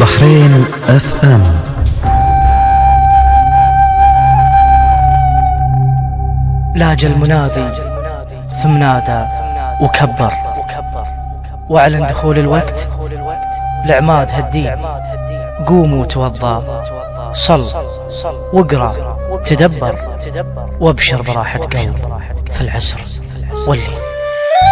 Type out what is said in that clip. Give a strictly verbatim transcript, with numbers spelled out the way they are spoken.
البحرين اف ام. لاج المنادي ثم نادى وكبر واعلن دخول الوقت لعماد هالدين. قوموا توضى، صل واقرأ تدبر، وابشر براحة قلب في العسر والليل.